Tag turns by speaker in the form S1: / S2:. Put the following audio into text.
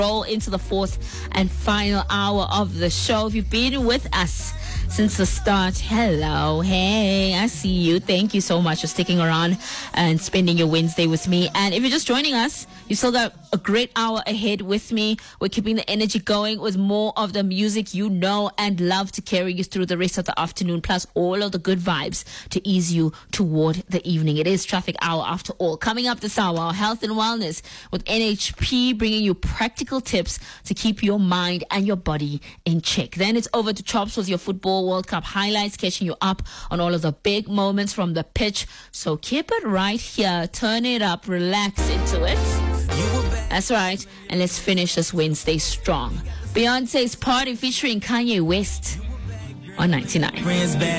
S1: roll into the fourth and final hour of the show. If you've been with us since the start, hello, hey, I see you. Thank you so much for sticking around and spending your Wednesday with me. And if you're just joining us, you still got a great hour ahead with me. We're keeping the energy going with more of the music you know and love to carry you through the rest of the afternoon, plus all of the good vibes to ease you toward the evening. It is Traffic Hour after all. Coming up this hour, our health and wellness with NHP, bringing you practical tips to keep your mind and your body in check. Then it's over to Chops with your Football World Cup highlights, catching you up on all of the big moments from the pitch. So keep it right here, turn it up, relax into it. That's right, and let's finish this Wednesday strong. Beyonce's Party featuring Kanye West on 99.